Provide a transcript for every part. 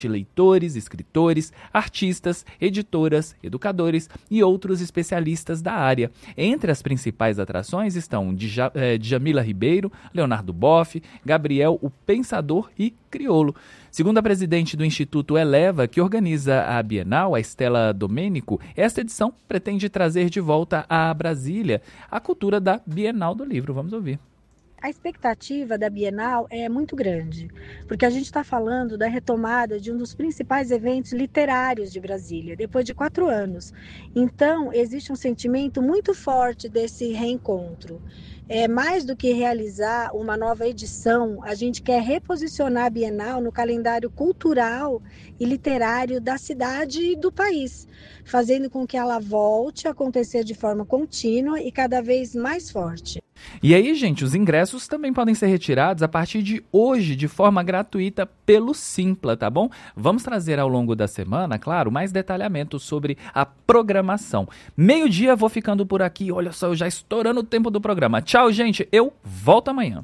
de leitores, escritores, artistas, editoras, educadores e outros especialistas da área. Entre as principais atrações estão Djamila Ribeiro, Leonardo Boff, Gabriel o Pensador e Criolo. Segundo a presidente do Instituto Eleva, que organiza a Bienal, a Estela Domênico, esta edição pretende trazer de volta a Brasília a cultura da Bienal do Livro. Vamos ouvir. A expectativa da Bienal é muito grande, porque a gente está falando da retomada de um dos principais eventos literários de Brasília, depois de 4 anos. Então, existe um sentimento muito forte desse reencontro. Mais do que realizar uma nova edição, a gente quer reposicionar a Bienal no calendário cultural e literário da cidade e do país, fazendo com que ela volte a acontecer de forma contínua e cada vez mais forte. E aí, gente, os ingressos também podem ser retirados a partir de hoje, de forma gratuita, pelo Simpla, tá bom? Vamos trazer ao longo da semana, claro, mais detalhamento sobre a programação. 12:00, vou ficando por aqui. Olha só, eu já estourando o tempo do programa. Tchau, gente. Eu volto amanhã.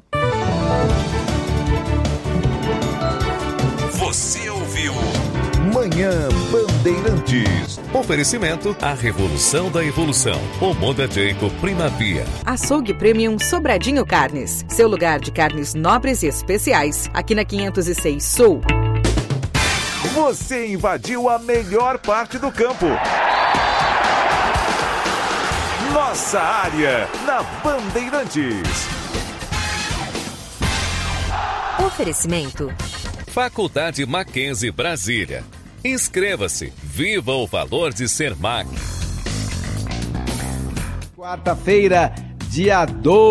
Você ouviu Manhã Bandeirantes. Oferecimento A Revolução da Evolução. O Monda Jacob Primavia. Açougue Premium Sobradinho Carnes. Seu lugar de carnes nobres e especiais. Aqui na 506 Sul. Você invadiu a melhor parte do campo. Nossa área na Bandeirantes. Oferecimento Faculdade Mackenzie Brasília. Inscreva-se. Viva o valor de ser MAC. Quarta-feira, dia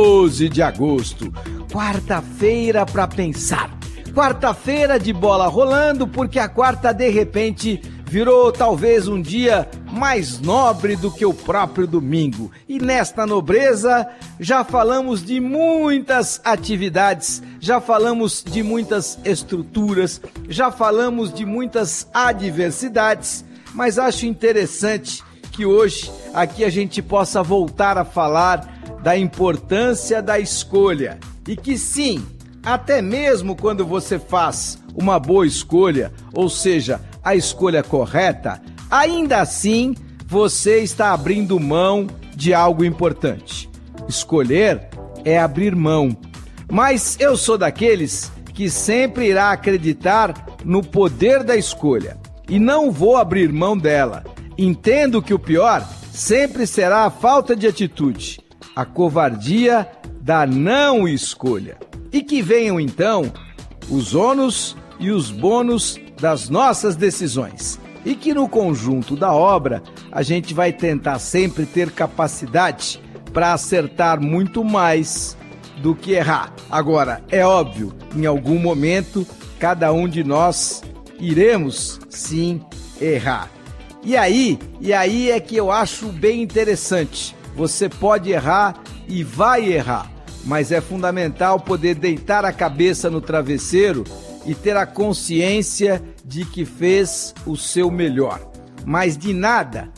12 de agosto. Quarta-feira para pensar. Quarta-feira de bola rolando, porque a quarta, de repente, virou talvez um dia mais nobre do que o próprio domingo. E nesta nobreza, já falamos de muitas atividades, já falamos de muitas estruturas, já falamos de muitas adversidades, mas acho interessante que hoje aqui a gente possa voltar a falar da importância da escolha. E que sim, até mesmo quando você faz uma boa escolha, ou seja, a escolha correta, ainda assim você está abrindo mão de algo importante. Escolher é abrir mão. Mas eu sou daqueles que sempre irá acreditar no poder da escolha e não vou abrir mão dela. Entendo que o pior sempre será a falta de atitude, a covardia da não escolha. E que venham então os ônus e os bônus das nossas decisões. E que no conjunto da obra a gente vai tentar sempre ter capacidade para acertar muito mais do que errar. Agora, é óbvio, em algum momento, cada um de nós iremos sim errar. E aí é que eu acho bem interessante. Você pode errar e vai errar, mas é fundamental poder deitar a cabeça no travesseiro e ter a consciência de que fez o seu melhor. Mas de nada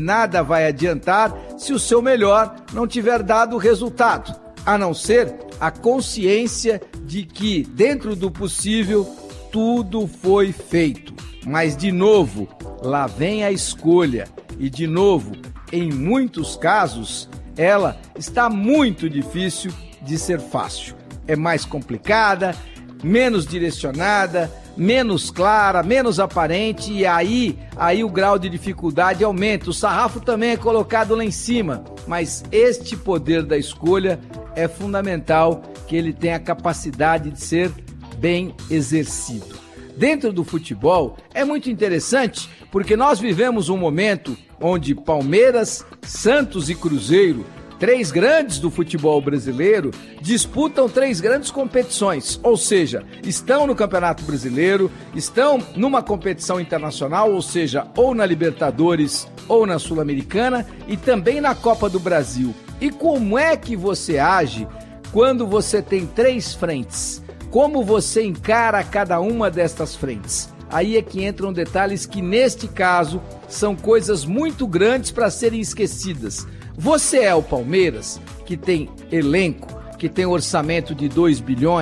vai adiantar se o seu melhor não tiver dado resultado, a não ser a consciência de que, dentro do possível, tudo foi feito. Mas, de novo, lá vem a escolha. E, de novo, em muitos casos, ela está muito difícil de ser fácil. É mais complicada, menos direcionada, menos clara, menos aparente, e aí o grau de dificuldade aumenta. O sarrafo também é colocado lá em cima, mas este poder da escolha é fundamental que ele tenha a capacidade de ser bem exercido. Dentro do futebol é muito interessante porque nós vivemos um momento onde Palmeiras, Santos e Cruzeiro, 3 grandes do futebol brasileiro, disputam 3 grandes competições, ou seja, estão no Campeonato Brasileiro, estão numa competição internacional, ou seja, ou na Libertadores ou na Sul-Americana e também na Copa do Brasil. E como é que você age quando você tem 3 frentes? Como você encara cada uma destas frentes? Aí é que entram detalhes que, neste caso, são coisas muito grandes para serem esquecidas. Você é o Palmeiras, que tem elenco, que tem orçamento de 2 bilhões,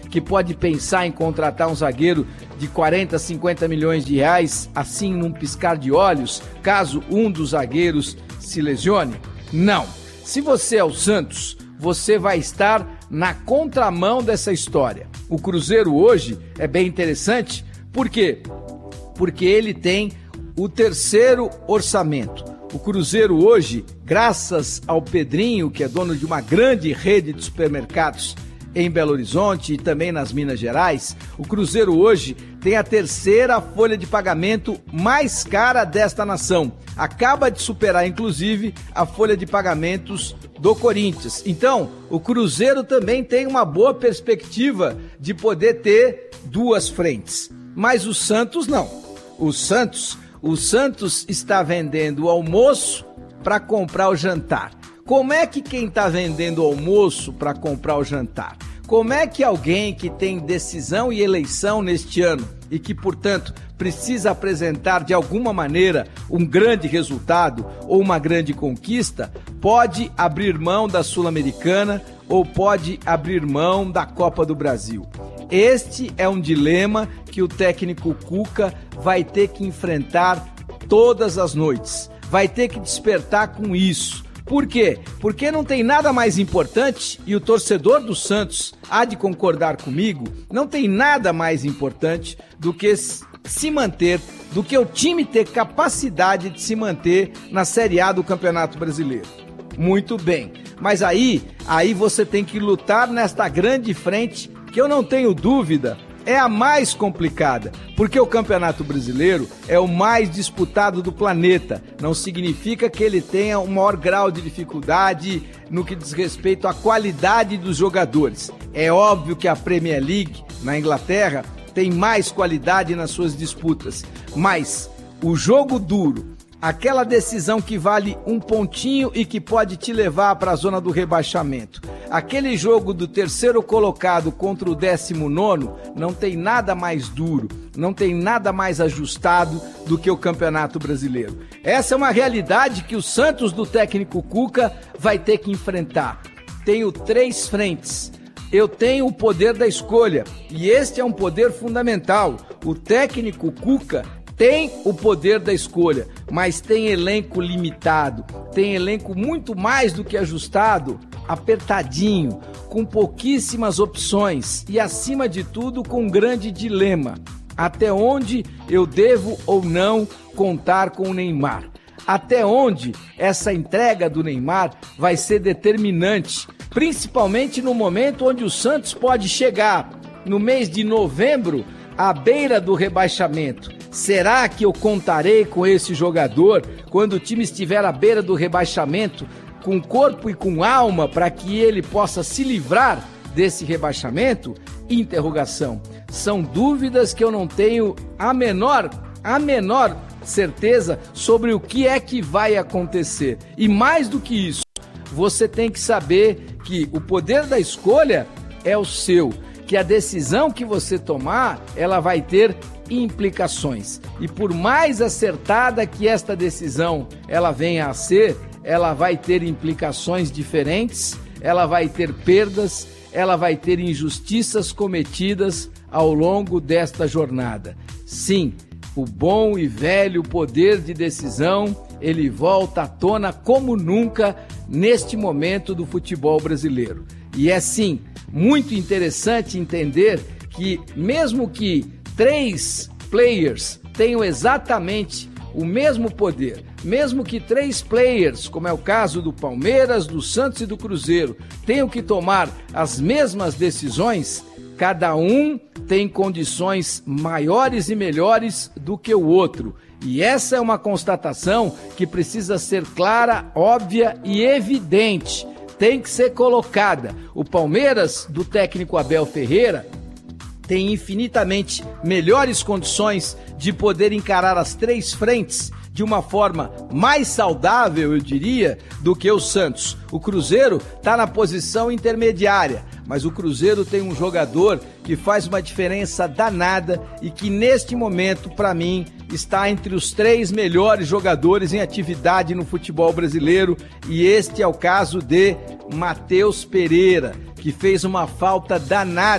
que pode pensar em contratar um zagueiro de 40, 50 milhões de reais, assim num piscar de olhos, caso um dos zagueiros se lesione? Não. Se você é o Santos, você vai estar na contramão dessa história. O Cruzeiro hoje é bem interessante, por quê? Porque ele tem o terceiro orçamento. O Cruzeiro hoje, graças ao Pedrinho, que é dono de uma grande rede de supermercados em Belo Horizonte e também nas Minas Gerais, o Cruzeiro hoje tem a terceira folha de pagamento mais cara desta nação. Acaba de superar, inclusive, a folha de pagamentos do Corinthians. Então, o Cruzeiro também tem uma boa perspectiva de poder ter duas frentes. Mas o Santos não. O Santos está vendendo o almoço para comprar o jantar. Como é que quem está vendendo o almoço para comprar o jantar? Como é que alguém que tem decisão e eleição neste ano e que, portanto, precisa apresentar de alguma maneira um grande resultado ou uma grande conquista, pode abrir mão da Sul-Americana ou pode abrir mão da Copa do Brasil? Este é um dilema que o técnico Cuca vai ter que enfrentar todas as noites. Vai ter que despertar com isso. Por quê? Porque não tem nada mais importante, e o torcedor do Santos há de concordar comigo, não tem nada mais importante do que se manter, do que o time ter capacidade de se manter na Série A do Campeonato Brasileiro. Muito bem, mas aí você tem que lutar nesta grande frente, que eu não tenho dúvida, é a mais complicada, porque o Campeonato Brasileiro é o mais disputado do planeta. Não significa que ele tenha um maior grau de dificuldade no que diz respeito à qualidade dos jogadores. É óbvio que a Premier League, na Inglaterra, tem mais qualidade nas suas disputas, mas o jogo duro, aquela decisão que vale um pontinho e que pode te levar para a zona do rebaixamento, aquele jogo do terceiro colocado contra o 19º, não tem nada mais duro, não tem nada mais ajustado do que o Campeonato Brasileiro. Essa é uma realidade que o Santos do técnico Cuca vai ter que enfrentar. Tenho 3 frentes. Eu tenho o poder da escolha e este é um poder fundamental. O técnico Cuca tem o poder da escolha, mas tem elenco limitado, tem elenco muito mais do que ajustado, apertadinho, com pouquíssimas opções e, acima de tudo, com um grande dilema. Até onde eu devo ou não contar com o Neymar? Até onde essa entrega do Neymar vai ser determinante, principalmente no momento onde o Santos pode chegar, no mês de novembro, à beira do rebaixamento. Será que eu contarei com esse jogador quando o time estiver à beira do rebaixamento, com corpo e com alma, para que ele possa se livrar desse rebaixamento? Interrogação. São dúvidas que eu não tenho a menor certeza sobre o que é que vai acontecer. E mais do que isso, você tem que saber que o poder da escolha é o seu, que a decisão que você tomar, ela vai ter implicações. E por mais acertada que esta decisão ela venha a ser, ela vai ter implicações diferentes, ela vai ter perdas, ela vai ter injustiças cometidas ao longo desta jornada. Sim, o bom e velho poder de decisão, ele volta à tona como nunca neste momento do futebol brasileiro. E é sim muito interessante entender que mesmo que 3 players tenham exatamente o mesmo poder, mesmo que 3 players, como é o caso do Palmeiras, do Santos e do Cruzeiro, tenham que tomar as mesmas decisões, cada um tem condições maiores e melhores do que o outro. E essa é uma constatação que precisa ser clara, óbvia e evidente. Tem que ser colocada. O Palmeiras, do técnico Abel Ferreira, tem infinitamente melhores condições de poder encarar as 3 frentes de uma forma mais saudável, eu diria, do que o Santos. O Cruzeiro está na posição intermediária, mas o Cruzeiro tem um jogador que faz uma diferença danada e que neste momento, para mim, está entre os 3 melhores jogadores em atividade no futebol brasileiro, e este é o caso de Matheus Pereira, que fez uma falta danada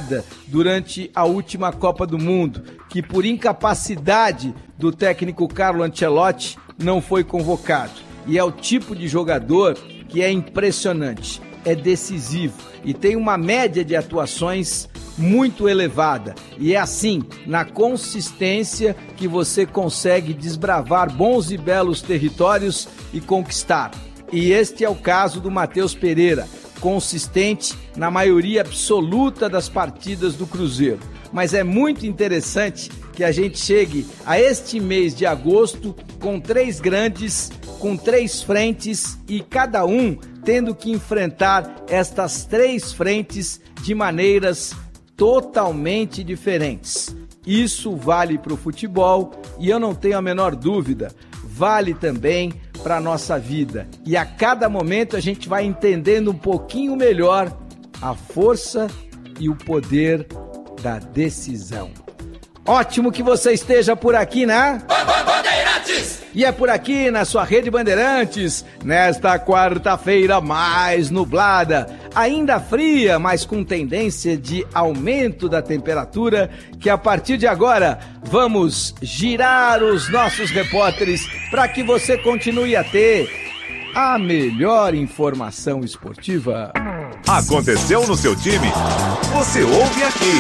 durante a última Copa do Mundo, que por incapacidade do técnico Carlo Ancelotti não foi convocado. E é o tipo de jogador que é impressionante, é decisivo e tem uma média de atuações muito elevada. E é assim, na consistência, que você consegue desbravar bons e belos territórios e conquistar. E este é o caso do Matheus Pereira, consistente na maioria absoluta das partidas do Cruzeiro. Mas é muito interessante que a gente chegue a este mês de agosto com 3 grandes, com 3 frentes e cada um tendo que enfrentar estas 3 frentes de maneiras totalmente diferentes. Isso vale para o futebol e eu não tenho a menor dúvida, vale também para a nossa vida. E a cada momento a gente vai entendendo um pouquinho melhor a força e o poder da decisão. Ótimo que você esteja por aqui, né? Bandeirantes! E é por aqui na sua Rede Bandeirantes, nesta quarta-feira mais nublada, ainda fria, mas com tendência de aumento da temperatura, que a partir de agora vamos girar os nossos repórteres para que você continue a ter a melhor informação esportiva. Aconteceu no seu time? Você ouve aqui.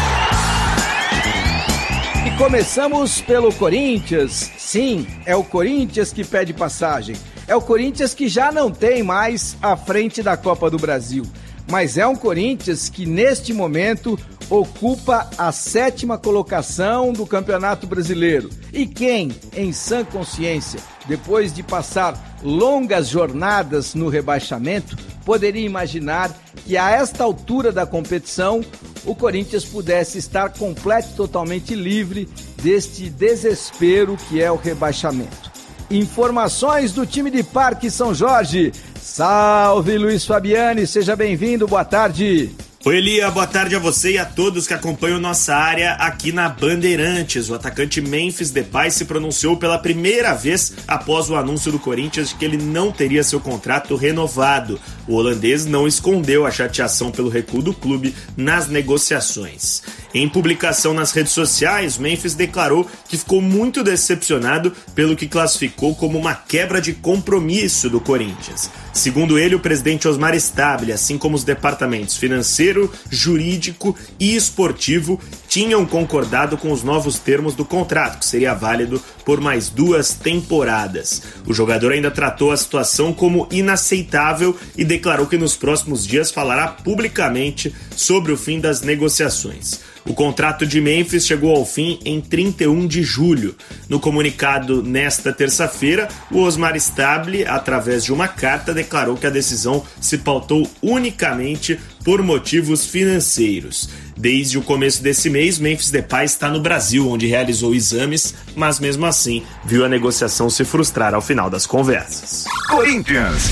E começamos pelo Corinthians. Sim, é o Corinthians que pede passagem. É o Corinthians que já não tem mais a frente da Copa do Brasil. Mas é um Corinthians que neste momento ocupa a 7ª colocação do Campeonato Brasileiro. E quem, em sã consciência, depois de passar longas jornadas no rebaixamento, poderia imaginar que a esta altura da competição o Corinthians pudesse estar completo e totalmente livre deste desespero que é o rebaixamento. Informações do time de Parque São Jorge. Salve, Luiz Fabiani, seja bem-vindo, boa tarde. Oi, Elia, boa tarde a você e a todos que acompanham nossa área aqui na Bandeirantes. O atacante Memphis Depay se pronunciou pela primeira vez após o anúncio do Corinthians de que ele não teria seu contrato renovado. O holandês não escondeu a chateação pelo recuo do clube nas negociações. Em publicação nas redes sociais, Memphis declarou que ficou muito decepcionado pelo que classificou como uma quebra de compromisso do Corinthians. Segundo ele, o presidente Osmar Stabile, assim como os departamentos financeiro, jurídico e esportivo, tinham concordado com os novos termos do contrato, que seria válido por mais 2 temporadas. O jogador ainda tratou a situação como inaceitável e declarou que nos próximos dias falará publicamente sobre o fim das negociações. O contrato de Memphis chegou ao fim em 31 de julho. No comunicado nesta terça-feira, o Osmar Stabile, através de uma carta, declarou que a decisão se pautou unicamente por motivos financeiros. Desde o começo desse mês, Memphis Depay está no Brasil, onde realizou exames, mas mesmo assim viu a negociação se frustrar ao final das conversas. Corinthians.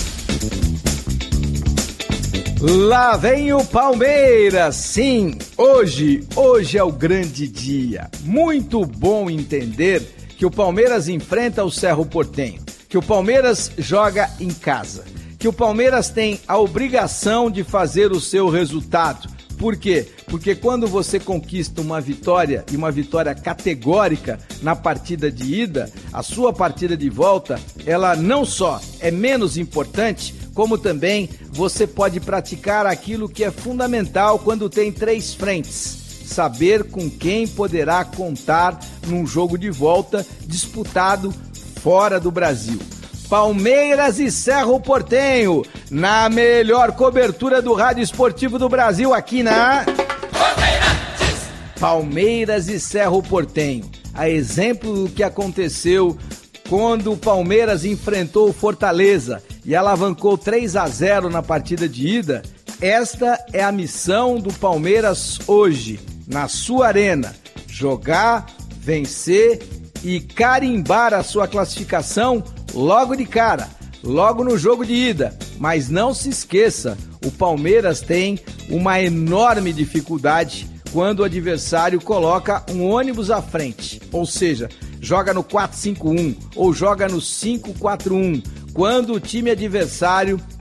Lá vem o Palmeiras, sim, hoje é o grande dia. Muito bom entender que o Palmeiras enfrenta o Cerro Porteño, que o Palmeiras joga em casa, que o Palmeiras tem a obrigação de fazer o seu resultado. Por quê? Porque quando você conquista uma vitória, e uma vitória categórica na partida de ida, a sua partida de volta, ela não só é menos importante, como também você pode praticar aquilo que é fundamental quando tem 3 frentes. Saber com quem poderá contar num jogo de volta disputado fora do Brasil. Palmeiras e Cerro Porteño, na melhor cobertura do rádio esportivo do Brasil, aqui na Palmeiras e Cerro Porteño. A exemplo do que aconteceu quando o Palmeiras enfrentou o Fortaleza e alavancou 3-0 na partida de ida, esta é a missão do Palmeiras hoje, na sua arena. Jogar, vencer e carimbar a sua classificação logo de cara, logo no jogo de ida. Mas não se esqueça, o Palmeiras tem uma enorme dificuldade quando o adversário coloca um ônibus à frente, ou seja, joga no 4-5-1 ou joga no 5-4-1, quando o time adversário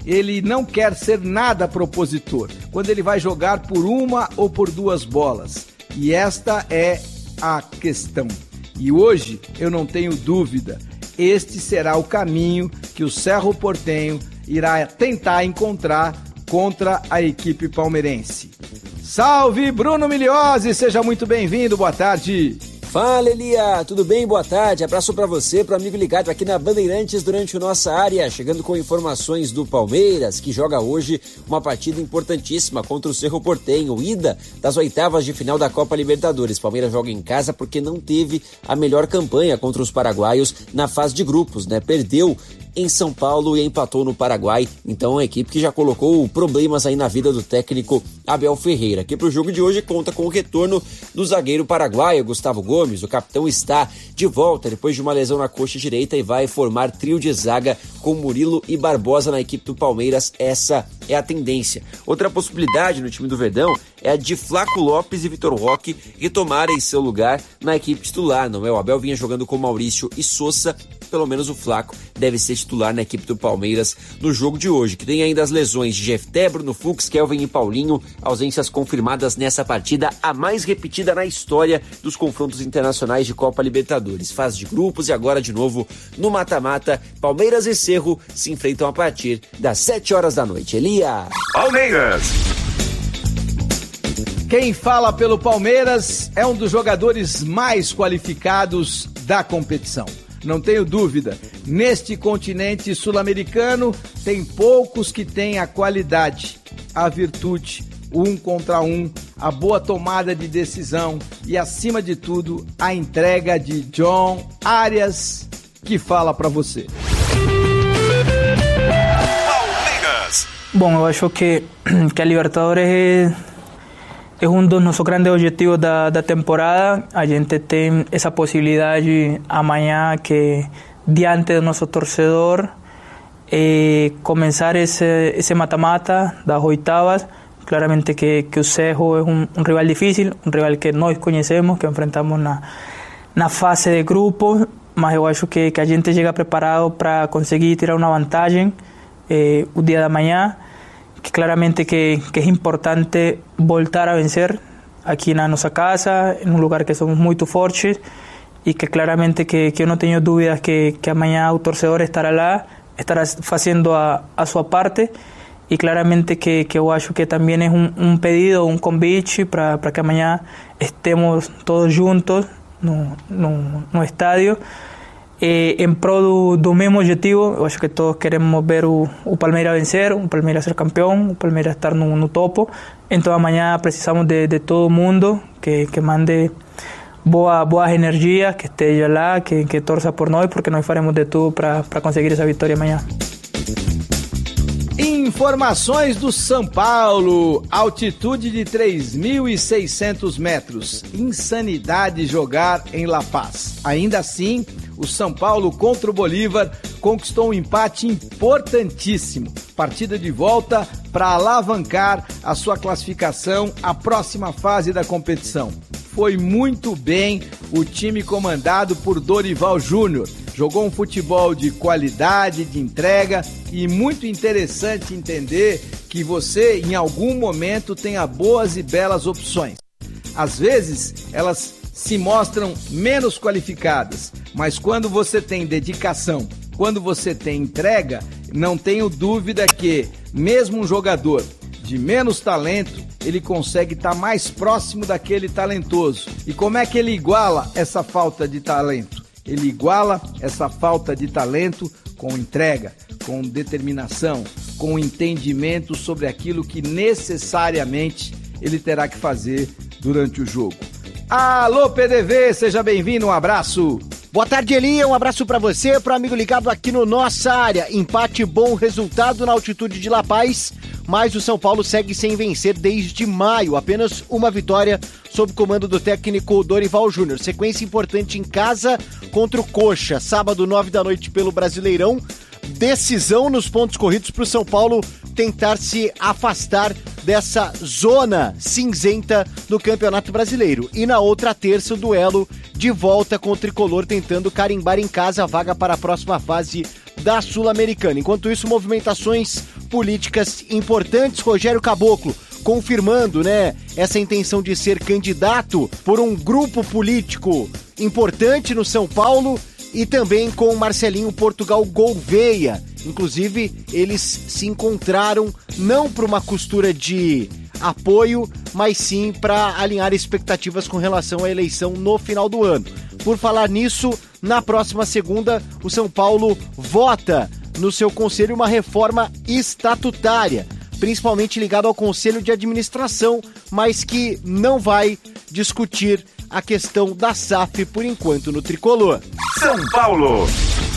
ele não quer ser nada propositor, quando ele vai jogar por uma ou por duas bolas. E esta é a questão. E hoje, eu não tenho dúvida, este será o caminho que o Cerro Porteño irá tentar encontrar contra a equipe palmeirense. Salve, Bruno Miliose, seja muito bem-vindo, boa tarde. Fala, Elia, tudo bem? Boa tarde, abraço pra você, pro amigo ligado aqui na Bandeirantes durante o Nossa Área, chegando com informações do Palmeiras, que joga hoje uma partida importantíssima contra o Cerro Porteño, ida das oitavas de final da Copa Libertadores. Palmeiras joga em casa porque não teve a melhor campanha contra os paraguaios na fase de grupos, né? Perdeu em São Paulo e empatou no Paraguai, então uma equipe que já colocou problemas aí na vida do técnico Abel Ferreira, que pro jogo de hoje conta com o retorno do zagueiro paraguaio Gustavo Gomes. O capitão está de volta depois de uma lesão na coxa direita e vai formar trio de zaga com Murilo e Barbosa na equipe do Palmeiras. Essa é a tendência. Outra possibilidade no time do Verdão é a de Flaco Lopes e Vitor Roque retomarem seu lugar na equipe titular, não é? O Abel vinha jogando com Maurício e Sousa, pelo menos o Flaco deve ser titular na equipe do Palmeiras no jogo de hoje, que tem ainda as lesões de Jefté, Bruno Fux, Kelvin e Paulinho, ausências confirmadas nessa partida, a mais repetida na história dos confrontos internacionais de Copa Libertadores. Fase de grupos e agora de novo no mata-mata, Palmeiras e Cerro se enfrentam a partir das 7 horas da noite. Elia! Palmeiras! Quem fala pelo Palmeiras é um dos jogadores mais qualificados da competição. Não tenho dúvida, neste continente sul-americano tem poucos que têm a qualidade, a virtude, o 1 contra 1, a boa tomada de decisão e, acima de tudo, a entrega de John Arias, que fala para você. Palmeiras! Bom, eu acho que a Libertadores é um dos nossos grandes objetivos da temporada. A gente tem essa possibilidade amanhã que, diante do nosso torcedor, começar esse mata-mata das oitavas. Claramente que o Cerro é um rival difícil, um rival que nós conhecemos, que enfrentamos na fase de grupos, mas eu acho que a gente chega preparado para conseguir tirar uma vantagem o dia da manhã. Que claramente que é importante voltar a vencer aqui na nossa casa, em um lugar que somos muito fortes, e que claramente que eu não tenho dúvidas que amanhã o torcedor estará lá, estará fazendo a sua parte, e claramente que eu acho que também é um pedido, um convite para que amanhã estemos todos juntos no estádio, em prol do mesmo objetivo. Eu acho que todos queremos ver o Palmeiras vencer, o Palmeiras ser campeão, o Palmeiras estar no topo. Então amanhã precisamos de todo mundo que mande boas energias, que esteja lá, que torça por nós, porque nós faremos de tudo para conseguir essa vitória amanhã. Informações do São Paulo, altitude de 3.600 metros, insanidade jogar em La Paz. Ainda assim, o São Paulo contra o Bolívar conquistou um empate importantíssimo. Partida de volta para alavancar a sua classificação à próxima fase da competição. Foi muito bem o time comandado por Dorival Júnior. Jogou um futebol de qualidade, de entrega, e muito interessante entender que você, em algum momento, tenha boas e belas opções. Às vezes, elas se mostram menos qualificadas, mas quando você tem dedicação, quando você tem entrega, não tenho dúvida que, mesmo um jogador de menos talento, ele consegue estar mais próximo daquele talentoso. E como é que ele iguala essa falta de talento? Ele iguala essa falta de talento com entrega, com determinação, com entendimento sobre aquilo que necessariamente ele terá que fazer durante o jogo. Alô, PDV, seja bem-vindo, um abraço. Boa tarde, Elia, um abraço pra você, pro amigo ligado aqui no Nossa Área. Empate, bom resultado na altitude de La Paz, mas o São Paulo segue sem vencer desde maio, apenas uma vitória sob comando do técnico Dorival Júnior. Sequência importante em casa contra o Coxa, sábado 9 da noite pelo Brasileirão. Decisão nos pontos corridos para o São Paulo tentar se afastar dessa zona cinzenta do Campeonato Brasileiro. E na outra terça, o duelo de volta com o Tricolor, tentando carimbar em casa a vaga para a próxima fase da Sul-Americana. Enquanto isso, movimentações políticas importantes. Rogério Caboclo confirmando, essa intenção de ser candidato por um grupo político importante no São Paulo, e também com Marcelinho Portugal Gouveia. Inclusive, eles se encontraram não para uma costura de apoio, mas sim para alinhar expectativas com relação à eleição no final do ano. Por falar nisso, na próxima segunda, o São Paulo vota no seu conselho uma reforma estatutária, principalmente ligada ao Conselho de Administração, mas que não vai discutir a questão da SAF por enquanto no tricolor. São Paulo.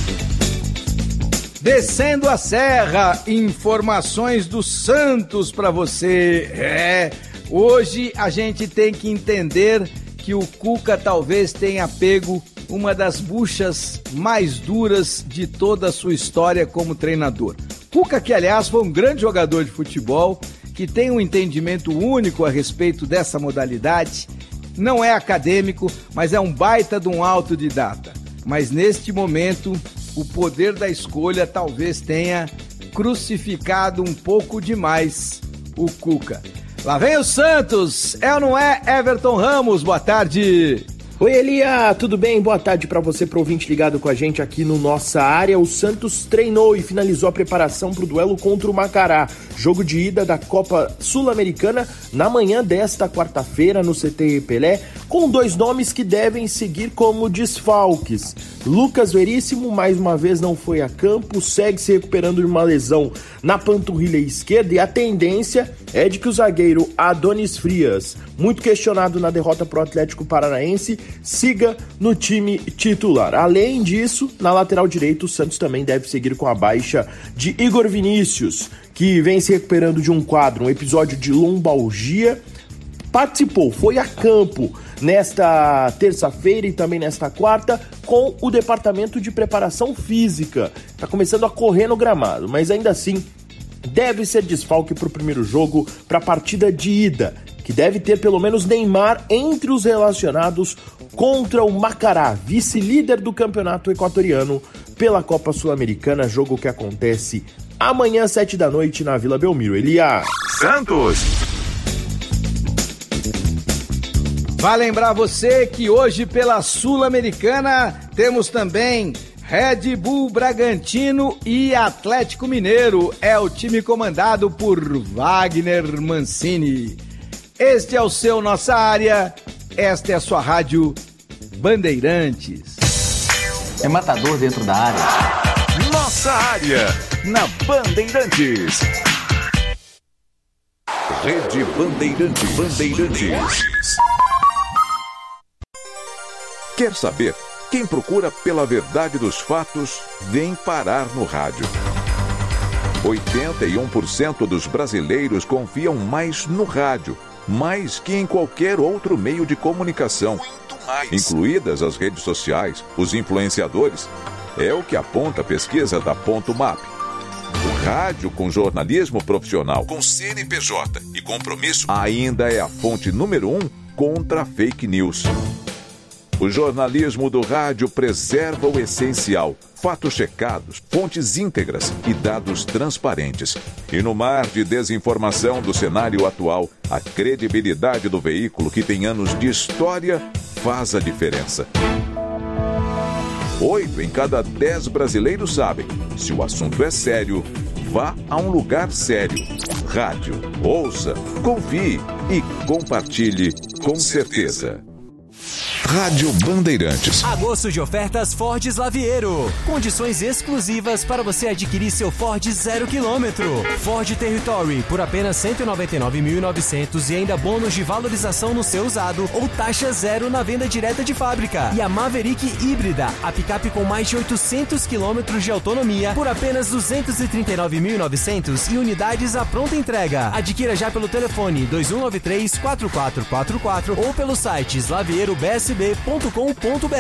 Descendo a serra, informações do Santos para você. Hoje a gente tem que entender que o Cuca talvez tenha pego uma das buchas mais duras de toda a sua história como treinador. Cuca, que aliás foi um grande jogador de futebol, que tem um entendimento único a respeito dessa modalidade, não é acadêmico, mas é um baita de um autodidata. Mas neste momento, o poder da escolha talvez tenha crucificado um pouco demais o Cuca. Lá vem o Santos, é ou não é, Everton Ramos? Boa tarde. Oi, Elia, tudo bem? Boa tarde para você, pro ouvinte ligado com a gente aqui no Nossa Área. O Santos treinou e finalizou a preparação para o duelo contra o Macará, jogo de ida da Copa Sul-Americana na manhã desta quarta-feira no CT Pelé, com dois nomes que devem seguir como desfalques. Lucas Veríssimo, mais uma vez, não foi a campo, segue se recuperando de uma lesão na panturrilha esquerda, e a tendência é de que o zagueiro Adonis Frias, muito questionado na derrota pro Atlético Paranaense, siga no time titular. Além disso, na lateral direita, o Santos também deve seguir com a baixa de Igor Vinícius, que vem se recuperando de um episódio de lombalgia. Participou, foi a campo nesta terça-feira e também nesta quarta com o departamento de preparação física. Está começando a correr no gramado, mas ainda assim deve ser desfalque para o primeiro jogo, para a partida de ida, que deve ter pelo menos Neymar entre os relacionados contra o Macará, vice-líder do campeonato equatoriano pela Copa Sul-Americana, jogo que acontece amanhã, 7 da noite, na Vila Belmiro. Elia. Santos. Vai lembrar você que hoje pela Sul-Americana temos também Red Bull Bragantino e Atlético Mineiro. É o time comandado por Wagner Mancini. Este é o seu Nossa Área, esta é a sua rádio Bandeirantes. É matador dentro da área. Nossa Área, na Bandeirantes. Rede Bandeirantes. Quer saber? Quem procura pela verdade dos fatos vem parar no rádio. 81% dos brasileiros confiam mais no rádio, mais que em qualquer outro meio de comunicação, incluídas as redes sociais, os influenciadores. É o que aponta a pesquisa da Ponto Map. O rádio com jornalismo profissional, com CNPJ e compromisso, ainda é a fonte número 1 contra a fake news. O jornalismo do rádio preserva o essencial, fatos checados, fontes íntegras e dados transparentes. E no mar de desinformação do cenário atual, a credibilidade do veículo que tem anos de história faz a diferença. 8 em cada 10 brasileiros sabem, se o assunto é sério, vá a um lugar sério. Rádio, ouça, confie e compartilhe com certeza. Rádio Bandeirantes. Agosto de ofertas Ford Slaviero. Condições exclusivas para você adquirir seu Ford 0 km. Ford Territory por apenas R$ 199.900 e ainda bônus de valorização no seu usado ou taxa zero na venda direta de fábrica. E a Maverick híbrida, a picape com mais de 800 km de autonomia por apenas R$ 239.900 e unidades à pronta entrega. Adquira já pelo telefone 2193-4444 ou pelo site slavierobsb.com.br.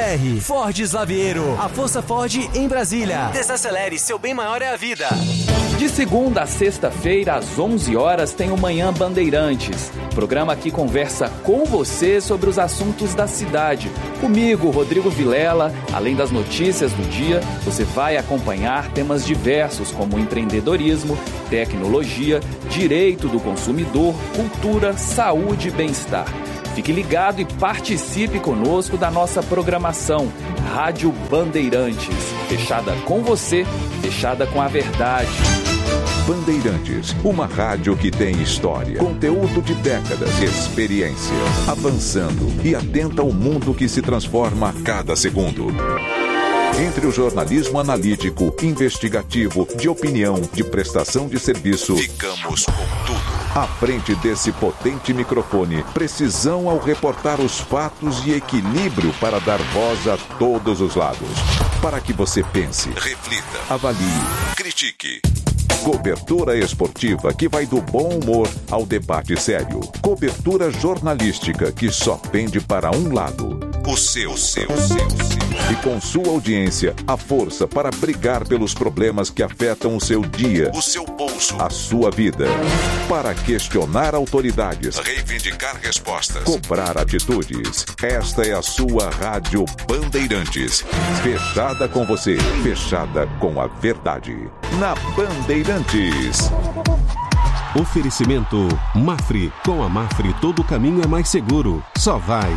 Ford Slaviero, a força Ford em Brasília. Desacelere, seu bem maior é a vida. De segunda a sexta-feira, às 11 horas, tem o Manhã Bandeirantes. Programa que conversa com você sobre os assuntos da cidade. Comigo, Rodrigo Vilela, além das notícias do dia, você vai acompanhar temas diversos como empreendedorismo, tecnologia, direito do consumidor, cultura, saúde e bem-estar. Fique ligado e participe conosco da nossa programação. Rádio Bandeirantes. Fechada com você, fechada com a verdade. Bandeirantes, uma rádio que tem história, conteúdo de décadas, experiência, avançando e atenta ao mundo que se transforma a cada segundo. Entre o jornalismo analítico, investigativo, de opinião, de prestação de serviço, ficamos com tudo. À frente desse potente microfone, precisão ao reportar os fatos e equilíbrio para dar voz a todos os lados. Para que você pense, reflita, avalie, critique. Cobertura esportiva que vai do bom humor ao debate sério. Cobertura jornalística que só pende para um lado. O seu. E com sua audiência, a força para brigar pelos problemas que afetam o seu dia, o seu bolso, a sua vida. Para questionar autoridades, reivindicar respostas, cobrar atitudes. Esta é a sua Rádio Bandeirantes. Fechada com você, fechada com a verdade. Na Bandeirantes. Oferecimento Mafre. Com a Mafre, todo caminho é mais seguro. Só vai.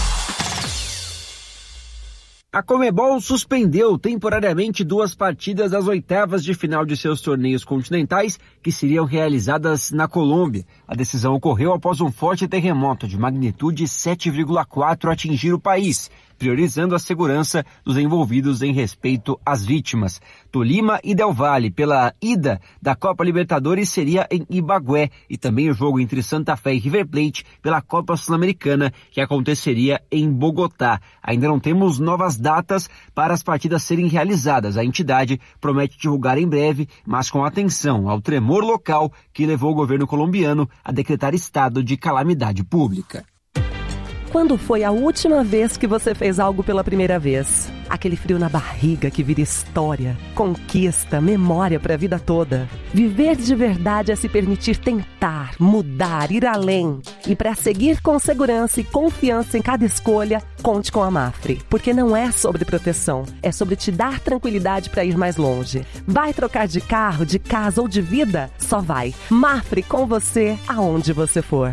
A Conmebol suspendeu temporariamente 2 partidas das oitavas de final de seus torneios continentais que seriam realizadas na Colômbia. A decisão ocorreu após um forte terremoto de magnitude 7,4 atingir o país, priorizando a segurança dos envolvidos em respeito às vítimas. Tolima e Del Valle, pela ida da Copa Libertadores, seria em Ibagué, e também o jogo entre Santa Fé e River Plate pela Copa Sul-Americana, que aconteceria em Bogotá. Ainda não temos novas datas para as partidas serem realizadas. A entidade promete divulgar em breve, mas com atenção ao tremor local que levou o governo colombiano a decretar estado de calamidade pública. Quando foi a última vez que você fez algo pela primeira vez? Aquele frio na barriga que vira história, conquista, memória para a vida toda. Viver de verdade é se permitir tentar, mudar, ir além. E para seguir com segurança e confiança em cada escolha, conte com a Mafre. Porque não é sobre proteção, é sobre te dar tranquilidade para ir mais longe. Vai trocar de carro, de casa ou de vida? Só vai. Mafre com você, aonde você for.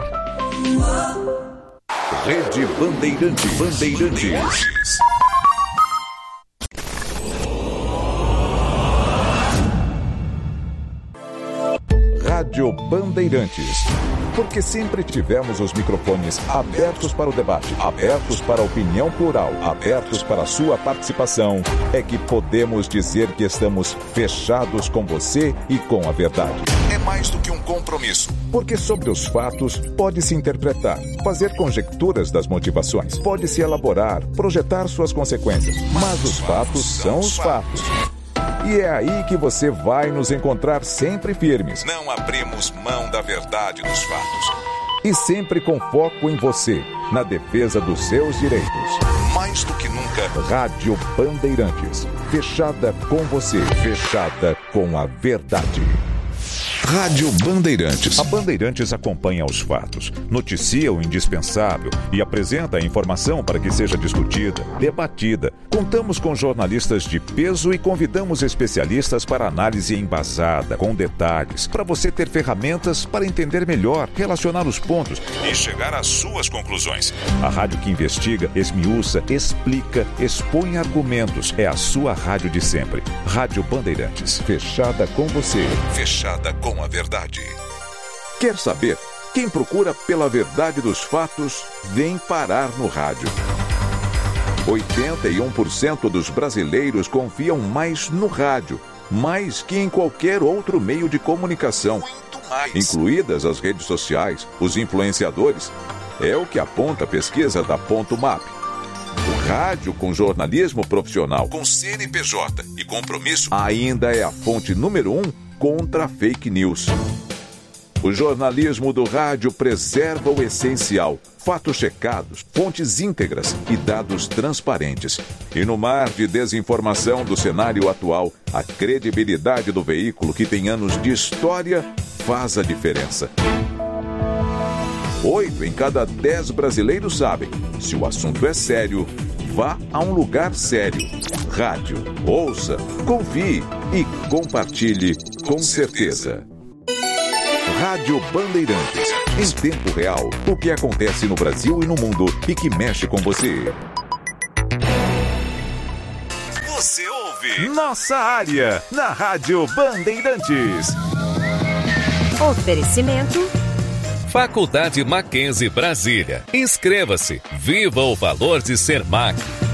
Rede Bandeirantes. Rádio Bandeirantes. Porque sempre tivemos os microfones abertos para o debate, abertos para a opinião plural, abertos para a sua participação, é que podemos dizer que estamos fechados com você e com a verdade. É mais do que um compromisso, porque sobre os fatos pode-se interpretar, fazer conjecturas das motivações, pode-se elaborar, projetar suas consequências, mas os fatos são os fatos. E é aí que você vai nos encontrar sempre firmes. Não abrimos mão da verdade dos fatos. E sempre com foco em você, na defesa dos seus direitos. Mais do que nunca, Rádio Bandeirantes. Fechada com você, fechada com a verdade. Rádio Bandeirantes. A Bandeirantes acompanha os fatos, noticia o indispensável e apresenta a informação para que seja discutida, debatida. Contamos com jornalistas de peso e convidamos especialistas para análise embasada, com detalhes, para você ter ferramentas para entender melhor, relacionar os pontos e chegar às suas conclusões. A rádio que investiga, esmiuça, explica, expõe argumentos. É a sua rádio de sempre. Rádio Bandeirantes. Fechada com você, fechada com a verdade. Quer saber? Quem procura pela verdade dos fatos, vem parar no rádio. 81% dos brasileiros confiam mais no rádio, mais que em qualquer outro meio de comunicação, incluídas as redes sociais, os influenciadores. É o que aponta a pesquisa da Ponto Map. O rádio com jornalismo profissional, com CNPJ e compromisso, ainda é a fonte número 1 contra a fake news. O jornalismo do rádio preserva o essencial, fatos checados, fontes íntegras e dados transparentes. E no mar de desinformação do cenário atual, a credibilidade do veículo que tem anos de história faz a diferença. 8 em cada 10 brasileiros sabem, se o assunto é sério, vá a um lugar sério. Rádio, ouça, confie e compartilhe com certeza. Rádio Bandeirantes. Em tempo real, o que acontece no Brasil e no mundo e que mexe com você. Você ouve Nossa Área, na Rádio Bandeirantes. Oferecimento Faculdade Mackenzie Brasília. Inscreva-se. Viva o valor de ser MAC.